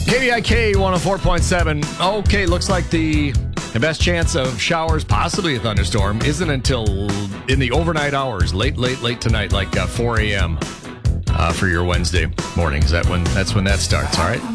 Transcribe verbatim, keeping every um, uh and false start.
K V I K one oh four point seven. Okay, looks like the, the best chance of showers, possibly a thunderstorm, isn't until in the overnight hours, late, late, late tonight, like uh, four a.m. Uh, for your Wednesday morning. Is that when? That's when that starts. All right.